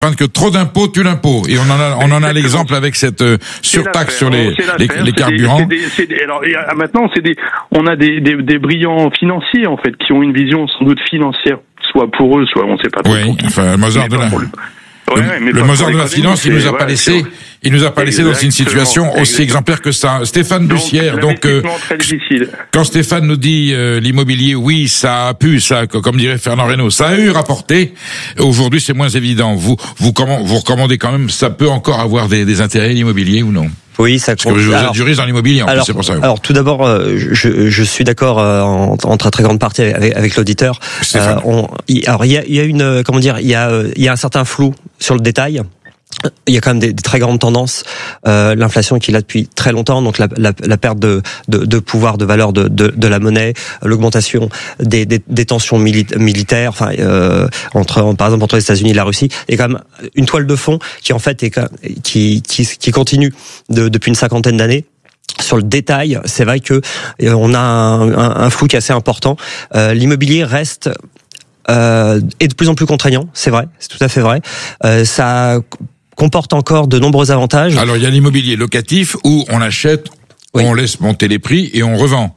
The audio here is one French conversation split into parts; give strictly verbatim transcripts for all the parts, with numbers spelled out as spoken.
que trop d'impôts tue l'impôt. Et on en a, on en a l'exemple avec cette euh, surtaxe sur les, les, les carburants. C'est des, c'est des, alors, et maintenant, c'est des, on a des, des, des brillants financiers, en fait, qui ont une vision sans doute financière, soit pour eux, soit on ne sait pas trop. Oui, enfin, Mozart de la... Ouais, le, mais le Mozart de la finance, il nous a pas laissé, il nous a pas laissé dans une situation aussi exemplaire que ça. Stéphane Bussière, donc, euh, quand Stéphane nous dit euh, l'immobilier, oui, ça a pu, ça, comme dirait Fernand Reynaud, ça a eu rapporté. Aujourd'hui, c'est moins évident. Vous, vous, comment, vous recommandez quand même, ça peut encore avoir des, des intérêts l'immobilier ou non? Oui, ça compte. Parce que vous êtes juriste dans l'immobilier, en alors, plus, c'est pour ça. Alors, tout d'abord, euh, je, je suis d'accord euh, en, en très très grande partie avec, avec l'auditeur. Euh, on, y, alors, il y a, il y a une, comment dire, il y a, il y a un certain flou sur le détail. Il y a quand même des, des très grandes tendances. Euh, l'inflation qui est là depuis très longtemps, donc la, la, la perte de, de, de pouvoir, de valeur de, de, de la monnaie, l'augmentation des, des, des tensions mili- militaires, enfin euh, entre, par exemple entre les États-Unis et la Russie, est quand même une toile de fond qui en fait est qui qui, qui continue de, depuis une cinquantaine d'années. Sur le détail, c'est vrai que euh, on a un, un, un flou qui est assez important. Euh, l'immobilier reste euh, est de plus en plus contraignant, c'est vrai, c'est tout à fait vrai. Euh, ça comporte encore de nombreux avantages. Alors, il y a l'immobilier locatif où on achète, oui. on laisse monter les prix et on revend.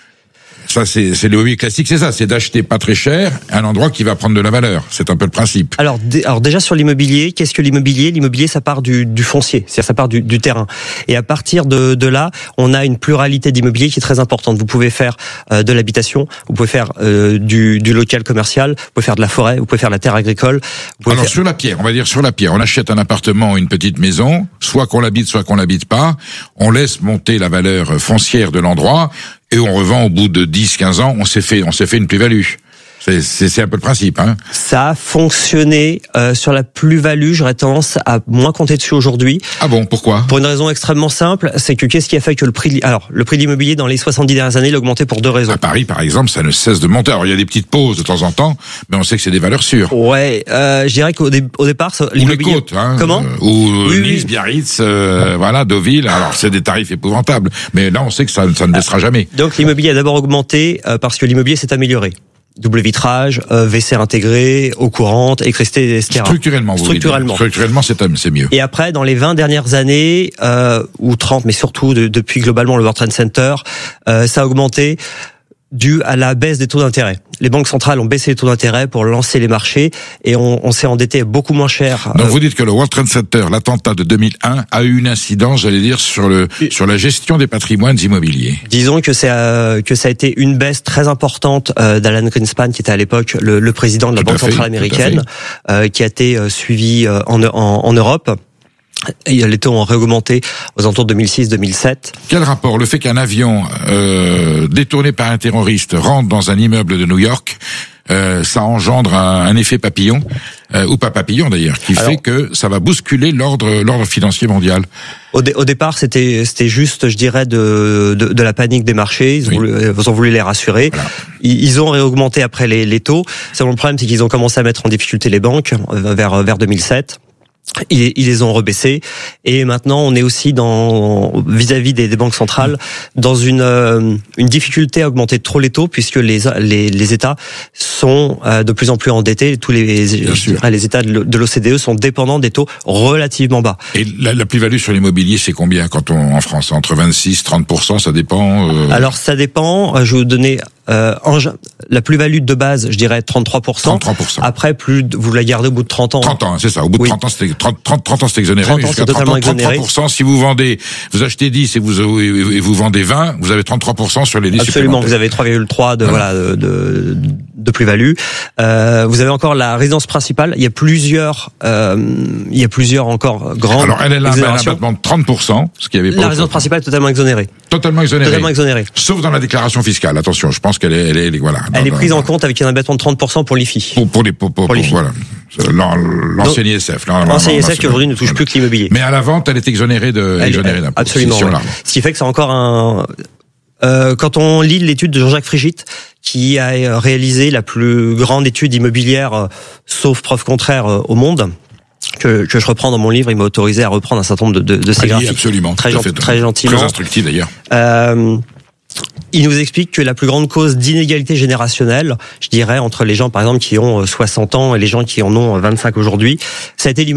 Ça, c'est, c'est l'immobilier classique, c'est ça, c'est d'acheter pas très cher un endroit qui va prendre de la valeur. C'est un peu le principe. Alors, d- alors déjà sur l'immobilier, qu'est-ce que l'immobilier ? L'immobilier, ça part du, du foncier, c'est-à-dire ça part du, du terrain. Et à partir de, de là, on a une pluralité d'immobilier qui est très importante. Vous pouvez faire euh, de l'habitation, vous pouvez faire euh, du, du local commercial, vous pouvez faire de la forêt, vous pouvez faire de la terre agricole. Vous pouvez Alors faire... sur la pierre, on va dire sur la pierre, on achète un appartement ou une petite maison, soit qu'on l'habite, soit qu'on l'habite pas. On laisse monter la valeur foncière de l'endroit. Et on revend au bout de dix, quinze ans, on s'est fait, on s'est fait une plus-value. C'est, c'est, c'est un peu le principe, hein. Ça a fonctionné euh, sur la plus-value. J'aurais tendance à moins compter dessus aujourd'hui. Ah bon, pourquoi ? Pour une raison extrêmement simple, c'est que qu'est-ce qui a fait que le prix, alors le prix de l'immobilier dans les soixante-dix dernières années, il a augmenté pour deux raisons. À Paris, par exemple, ça ne cesse de monter. Alors il y a des petites pauses de temps en temps, mais on sait que c'est des valeurs sûres. Ouais, euh, je dirais qu'au dé, au départ, ça, ou les côtes, hein. Comment ? euh, Ou oui, Nice, oui. Biarritz, euh, voilà, Deauville. Alors c'est des tarifs épouvantables, mais là on sait que ça, ça ne baissera jamais. Donc l'immobilier a d'abord augmenté euh, parce que l'immobilier s'est amélioré. Double vitrage, euh, W C intégré, eau courante, électricité, et cetera. Structurellement, vous Structurellement. Structurellement, c'est, c'est mieux. Et après, dans les vingt dernières années, euh, ou trente, mais surtout de, depuis globalement le World Trade Center, euh, ça a augmenté dû à la baisse des taux d'intérêt. Les banques centrales ont baissé les taux d'intérêt pour lancer les marchés et on, on s'est endetté beaucoup moins cher. Donc vous dites que le World Trade Center, l'attentat de deux mille un, a eu une incidence, j'allais dire, sur le sur la gestion des patrimoines immobiliers. Disons que c'est euh, que ça a été une baisse très importante euh, d'Alan Greenspan, qui était à l'époque le, le président de la tout Banque fait, centrale américaine, euh, qui a été euh, suivi euh, en, en, en Europe. Et les taux ont réaugmenté aux alentours de deux mille six deux mille sept. Quel rapport le fait qu'un avion euh, détourné par un terroriste rentre dans un immeuble de New York, euh, ça engendre un, un effet papillon, euh, ou pas papillon d'ailleurs, qui Alors, fait que ça va bousculer l'ordre l'ordre financier mondial. Au, dé, au départ, c'était c'était juste, je dirais, de de, de la panique des marchés. Ils ont, oui. voulu, ils ont voulu les rassurer. Voilà. Ils, ils ont réaugmenté après les, les taux. Seulement le problème, c'est qu'ils ont commencé à mettre en difficulté les banques vers vers deux mille sept. Ils, ils les ont rebaissés et maintenant on est aussi dans vis-à-vis des, des banques centrales dans une euh, une difficulté à augmenter trop les taux puisque les les, les États sont euh, de plus en plus endettés. Tous les les États de l'O C D E sont dépendants des taux relativement bas. Et la, la plus-value sur l'immobilier, c'est combien quand on en France? Entre vingt-six, trente pour cent, ça dépend. Euh... Alors ça dépend. Je vais vous donner. Euh, en, la plus-value de base, je dirais trente-trois pour cent. trente-trois pour cent. Après, plus vous la gardez au bout de trente ans. trente ans, c'est ça. Au bout de oui. trente ans, c'est trente, trente, trente ans, c'est exonéré. trente ans, c'est totalement exonéré. trente-trois pour cent, si vous vendez, vous achetez dix et vous, et vous vendez vingt, vous avez trente-trois pour cent sur les dix. Absolument, vous avez trois virgule trois de, voilà, de, de, de plus-value. Euh, vous avez encore la résidence principale. Il y a plusieurs, euh, il y a plusieurs encore grandes. Alors, elle, elle a un abattement de trente pour cent, ce qui avait pas. La résidence principale est totalement exonérée. Totalement exonérée. Totalement exonérée. Sauf dans la déclaration fiscale. Attention, je pense qu'elle est, elle est, voilà. Elle est prise en compte avec un abattement de trente pour cent pour l'I F I. Pour, pour les, pour, pour, pour l'I F I. Voilà. L'ancien I S F. L'ancien I S F qui aujourd'hui ne touche plus que l'immobilier. Mais à la vente, elle est exonérée de, exonérée d'impôt. Absolument. Si, si ouais. Ce qui fait que c'est encore un, euh, quand on lit l'étude de Jean-Jacques Frigit, qui a réalisé la plus grande étude immobilière, euh, sauf preuve contraire, euh, au monde, que, que je reprends dans mon livre, il m'a autorisé à reprendre un certain nombre de, de, de ces graphiques. Absolument. Très, tout à fait, très gentiment. Très instructif d'ailleurs. Euh, il nous explique que la plus grande cause d'inégalité générationnelle, je dirais, entre les gens, par exemple, qui ont soixante ans et les gens qui en ont vingt-cinq aujourd'hui, ça a été